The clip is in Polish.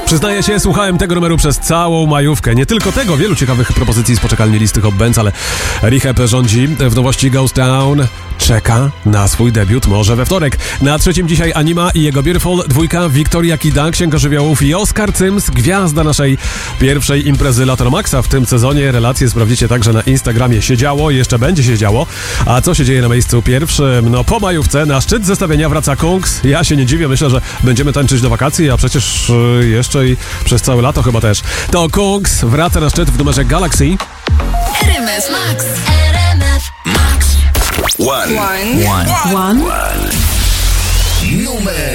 Przyznaję się, słuchałem tego numeru przez całą majówkę. Nie tylko tego, wielu ciekawych propozycji z poczekalni listy Hot Benz, ale Rehab rządzi. W nowości Ghost Town czeka na swój debiut może we wtorek. Na trzecim dzisiaj Anima i jego Beautiful, dwójka Wiktoria Kida, Księga Żywiołów i Oskar Cyms, gwiazda naszej pierwszej imprezy Latromaxa w tym sezonie. Relacje sprawdzicie także na Instagramie. Się działo, jeszcze będzie się działo. A co się dzieje na miejscu pierwszym? No po majówce na szczyt zestawienia wraca Kungs. Ja się nie dziwię, myślę, że będziemy tańczyć do wakacji, a przecież jeszcze i przez całe lato chyba też. To Kungs wraca na szczyt w numerze Galaxy. RMF Max. RMF Max. One. One. Numer